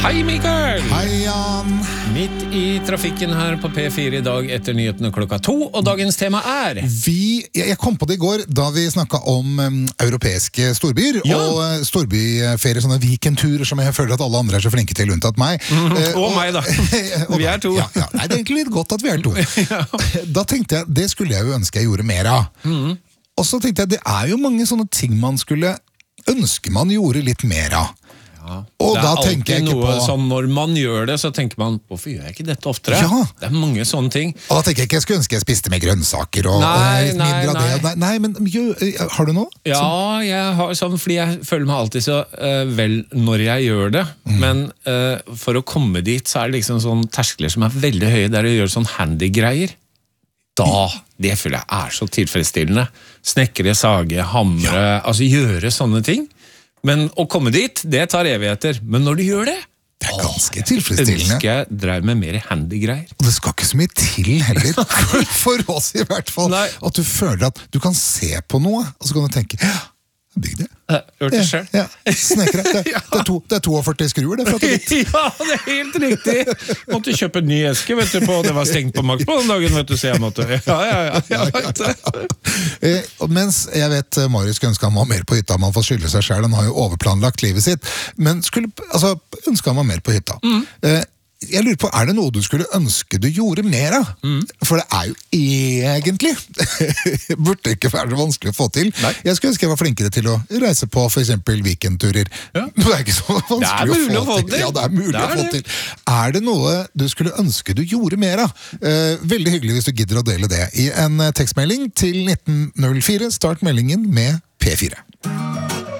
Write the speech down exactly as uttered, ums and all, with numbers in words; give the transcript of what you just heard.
Hei Mikael! Hei Jan! Midt i trafikken her på P fire i dag etter nyhetene klokka to, og dagens tema er... Vi, jeg kom på det i går da vi snakket om um, europeiske storbyer, ja. og uh, storbyferie, sånne weekendturer som jeg føler at alle andre er så flinke til, unntatt meg. Mm, uh, og, og meg da. og vi er to. Ja, ja. Nei, det er egentlig litt godt at vi er to. ja. Da tenkte jeg, det skulle jeg jo ønske jeg gjorde mer av. Mm. Og så tenkte jeg, det er jo mange sånne ting man skulle ønske man gjorde litt mer av. Ja. Og det er da alltid tenker jeg ikke noe på... sånn, når man gjør det, så tenker man, hvorfor gjør jeg ikke dette oftere? Ja. Det er mange sånne ting. Og da tenker jeg ikke, jeg skulle ønske jeg spiste med grønnsaker og, nei, og nei, mindre av nei. det. Nei, nei, men jo, har du noe? Ja, jeg har sånn, fordi jeg føler meg alltid så uh, vel når jeg gjør det, mm. men uh, for å komme dit, så er det liksom sånn terskler som er veldig høye, der jeg gjør sånn handy-greier. Da, det føler jeg er så tilfredsstillende. Snekre, sage, hamre, ja. altså gjøre sånne ting. Men å komme dit, det tar evigheter. Men når du gjør det, det er ganske tilfredsstillende. Jeg ønsker jeg drev med mer handy-greier. Og det skal ikke så mye til heller, for oss i hvert fall. Nei. At du føler at du kan se på noe, og så kan du tenke, ja, bygg det. Hørt det selv. Ja, ja. Snekre. Det, ja. det, er to, det er toogførti skruer, det. For at det ja, det er helt riktig. Måtte kjøpe en ny eske, vet du, på, det var stengt på Max på den dagen, vet du, så jeg måtte... Ja, ja, ja. ja, ja, ja. eh, mens jeg vet Marius ønsker han var mer på hytta, man får skylde seg selv, han har jo overplanlagt livet sitt, men skulle, altså, ønsker han var mer på hytta. Mm. Eh, Jeg lurer på, er det noe du skulle ønske du gjorde mer av? Mm. For det er jo egentlig burde ikke være så vanskelig å få til. Nei. Jeg skulle ønske jeg var flinkere til å reise på for eksempel weekendturer. Ja. Det er ikke så vanskelig å få, å få til. til. Ja, det er mulig det er å få det. til. Er det noe du skulle ønske du gjorde mer av? Eh, veldig hyggelig hvis du gidder å dele det i en tekstmelding til nitten null fire. Start meldingen med P fire.